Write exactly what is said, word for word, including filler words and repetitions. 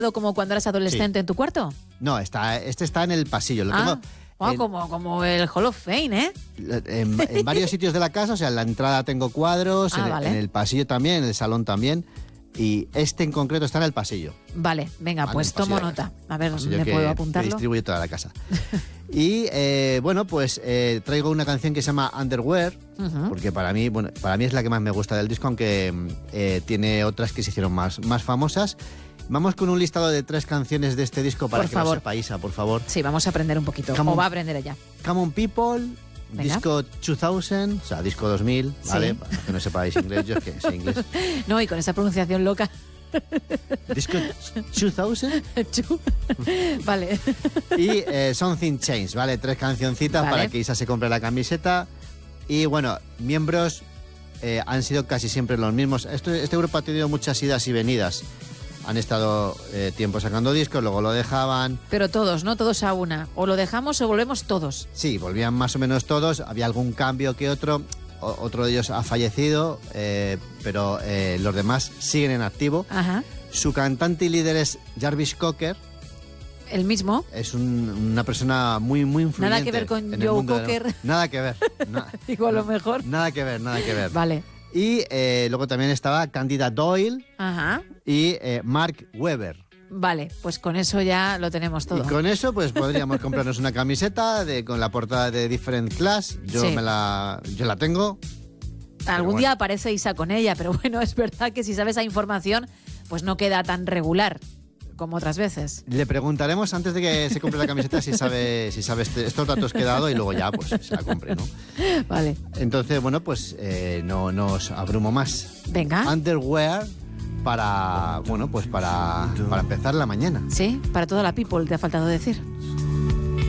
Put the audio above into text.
como cuando eras adolescente Sí. en tu cuarto? No, está, este está en el pasillo. Lo Ah, tengo wow, en, como, como el Hall of Fame, ¿eh? en- en varios sitios de la casa. O sea, en la entrada tengo cuadros, Ah, en, el- vale. en el pasillo también, en el salón también. Y este en concreto está en el pasillo. Vale, venga, Vale, pues el pasillo tomo de la nota. casa. A ver, Pasillo ¿me que- puedo que apuntarlo? distribuye toda la casa. Y eh, bueno, pues eh, traigo una canción que se llama Underwear, Ujú. porque para mí, bueno, para mí es la que más me gusta del disco, aunque eh, tiene otras que se hicieron más, más famosas. Vamos con un listado de tres canciones de este disco para Por que favor. lo sepa Isa, por favor. Sí, vamos a aprender un poquito. Come O on. va a aprender ella. Come on People, Venga. disco dos mil, o sea, disco dos mil, ¿vale? Sí. Para que no sepáis inglés, yo es que sé inglés. No, y con esa pronunciación loca. Disco dos mil Chu. Vale. y eh, Something Changed, ¿vale? Tres cancioncitas Vale. para que Isa se compre la camiseta. Y bueno, miembros eh, han sido casi siempre los mismos. Esto- este grupo ha tenido muchas idas y venidas. Han estado eh, tiempo sacando discos, luego lo dejaban. Pero todos, ¿no? Todos a una. O lo dejamos o volvemos todos. Sí, volvían más o menos todos. Había algún cambio que otro. O- otro de ellos ha fallecido, eh, pero eh, los demás siguen en activo. Ajá. Su cantante y líder es Jarvis Cocker. El mismo. Es un- una persona muy, muy influyente. Nada que ver con en el Joe mundo de la- Cocker. Nada que ver. Na- Digo, a lo mejor. Nada que ver, nada que ver. Vale. Y eh, luego también estaba Candida Doyle Ajá. y eh, Mark Webber. Vale, pues con eso ya lo tenemos todo. Y con eso pues podríamos comprarnos una camiseta de, con la portada de Different Class. Yo Sí. me la, yo la tengo. Algún bueno. día aparece Isa con ella, pero bueno, es verdad que si sabes esa información, pues no queda tan regular como otras veces. Le preguntaremos antes de que se compre la camiseta si sabe, si sabe este- estos datos que he dado y luego ya pues se la compre, ¿no? Vale. Entonces, bueno, pues eh, no, no os abrumo más. Venga. Underwear para, bueno, pues para, para empezar la mañana. Sí, para toda la people te ha faltado decir.